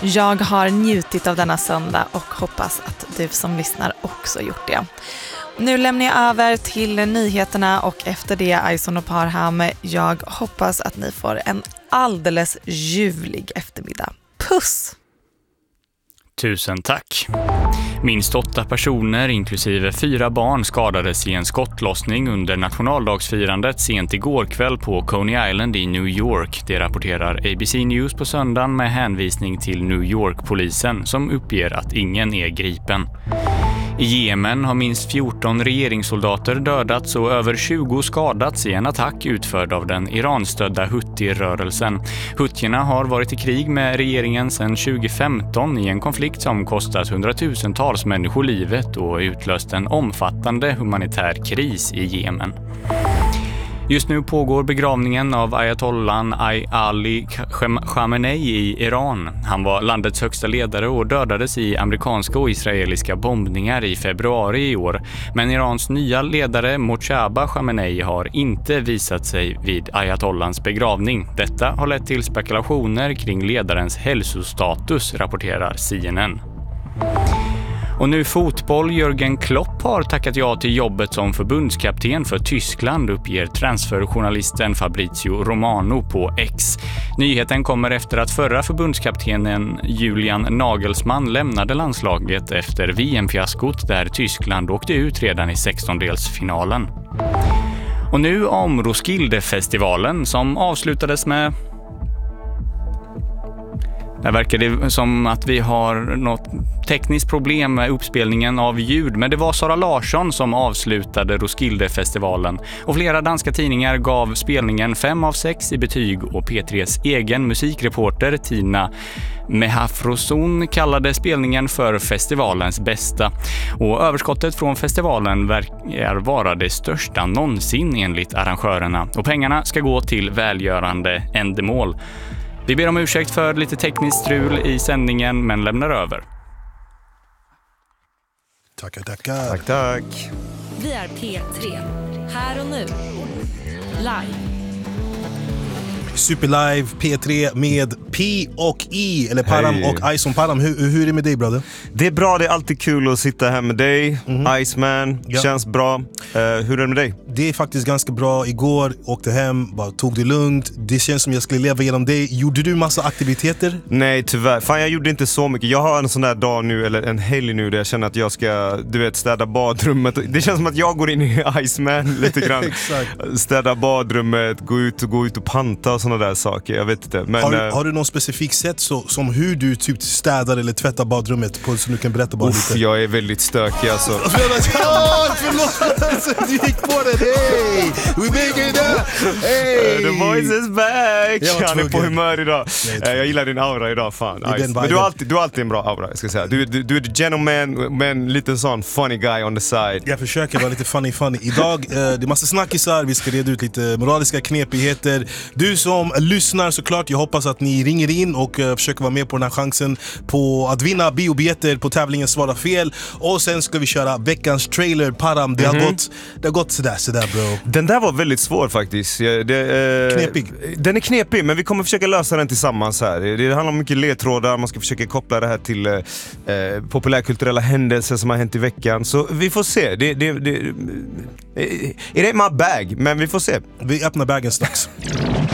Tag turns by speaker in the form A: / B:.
A: Jag har njutit av denna söndag och hoppas att du som lyssnar också gjort det. Nu lämnar jag över till nyheterna och efter det Aison och Parham. Jag hoppas att ni får en alldeles ljuvlig eftermiddag. Puss!
B: Tusen tack. Minst 8 personer, inklusive 4 barn, skadades i en skottlossning under nationaldagsfirandet sent igår kväll på Coney Island i New York. Det rapporterar ABC News på söndagen med hänvisning till New York-polisen som uppger att ingen är gripen. I Jemen har minst 14 regeringssoldater dödats och över 20 skadats i en attack utförd av den Iran-stödda Houthi-rörelsen. Houthierna har varit i krig med regeringen sedan 2015 i en konflikt som kostat hundratusentals människor livet och utlöst en omfattande humanitär kris i Jemen. Just nu pågår begravningen av ayatollan Ali Khamenei i Iran. Han var landets högsta ledare och dödades i amerikanska och israeliska bombningar i februari i år. Men Irans nya ledare Mojtaba Khamenei har inte visat sig vid ayatollans begravning. Detta har lett till spekulationer kring ledarens hälsostatus, rapporterar CNN. Och nu fotboll. Jürgen Klopp har tackat ja till jobbet som förbundskapten för Tyskland, uppger transferjournalisten Fabrizio Romano på X. Nyheten kommer efter att förra förbundskaptenen Julian Nagelsmann lämnade landslaget efter VM-fiaskot där Tyskland åkte ut redan i 16-delsfinalen. Och nu om Roskilde-festivalen som avslutades med... Det verkar det som att vi har något tekniskt problem med uppspelningen av ljud, men det var Sara Larsson som avslutade Roskilde-festivalen och flera danska tidningar gav spelningen 5 av 6 i betyg och P3s egen musikreporter Tina Mehafroson kallade spelningen för festivalens bästa och överskottet från festivalen verkar vara det största någonsin enligt arrangörerna och pengarna ska gå till välgörande ändamål. Vi ber om ursäkt för lite tekniskt strul i sändningen men lämnar över.
C: Tackar.
D: Tack.
E: Vi är P3. Här och nu. Live.
C: Superlive P3 med P och I, eller Parham och Aison. Parham, hur är det med dig, brother?
D: Det är bra, det är alltid kul att sitta här med dig. Iceman, känns bra. Hur är det med dig?
C: Det är faktiskt ganska bra. Igår åkte hem, bara tog det lugnt. Det känns som jag skulle leva genom dig. Gjorde du massa aktiviteter?
D: Nej, tyvärr. Fan, jag gjorde inte så mycket. Jag har en sån där dag nu, eller en helg nu, där jag känner att jag ska, städa badrummet. Det känns som att jag går in i Iceman lite grann.
C: Exakt.
D: Städa badrummet, gå ut och panta och såna där saker. Jag vet inte. Men,
C: har du någon specifik sätt som hur du typ städar eller tvättar badrummet på, så du kan berätta bara lite?
D: Jag är väldigt stökig alltså.
C: Förlåt! Du gick på det. Hey! We make it up! Hey!
D: The voice is back! Han är på humör idag. Jag gillar din aura idag, fan. Nice. Men du har alltid en bra aura, jag ska säga. Du är the gentleman, men lite sån funny guy on the side.
C: Jag försöker vara lite funny. Idag, det är massa snackisar. Vi ska reda ut lite moraliska knepigheter. Du som lyssnar såklart, jag hoppas att ni ringer in och försöker vara med på den här chansen på att vinna biobiljetter på tävlingen Svara fel. Och sen ska vi köra veckans trailer. Parham, det har gått sådär bro.
D: Den där var väldigt svår faktiskt.
C: Knepig.
D: Den är knepig, men vi kommer försöka lösa den tillsammans här. Det handlar om mycket ledtrådar. Man ska försöka koppla det här till populärkulturella händelser som har hänt i veckan. Så vi får se. It ain't my bag, men vi får se.
C: Vi öppnar bagen strax.